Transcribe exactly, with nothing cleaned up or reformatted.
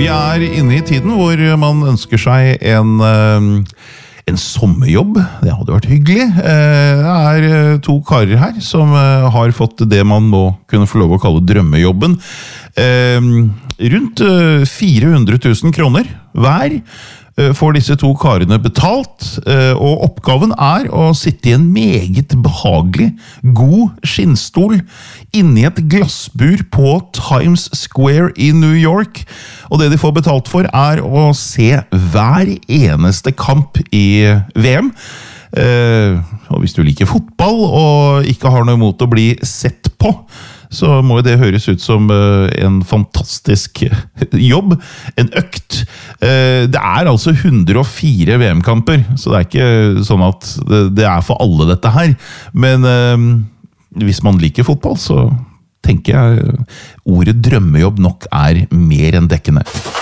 Vi er inne i tiden hvor man ønsker seg en, en sommerjobb. Det hadde vært hyggelig. Det er to karer her som har fått det man må kunne få lov å kalle drømmejobben. Rundt fire hundre tusen kroner hver får disse to karene betalt, og oppgaven er å sitte i en meget behagelig, god skinnstol inni et glassbur på Times Square i New York. Og det de får betalt for er å se hver eneste kamp i V M. Og hvis du liker fotball og ikke har noe imot å bli sett på, så må det høres ut som en fantastisk jobb, en økt. Det er altså hundre og fire V M-kamper, så det er ikke sånn at det er for alle dette her. Men hvis man liker fotball, så tenker jeg ordet drømmejobb nok er mer enn dekkende.